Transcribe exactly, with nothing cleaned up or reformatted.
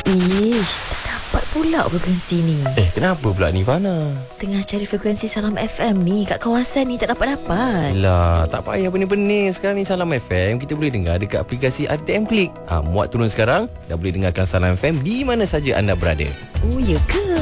Ish, tak dapat pula frekuensi ni. Eh, kenapa pula ni, Fana? Tengah cari frekuensi Salam F M ni kat kawasan ni, tak dapat-dapat. Lah, tak payah benih-benih. Sekarang ni Salam F M kita boleh dengar dekat aplikasi R T M Klik. Ha, muat turun sekarang, dah boleh dengarkan Salam F M di mana saja anda berada. Oh, ya ke?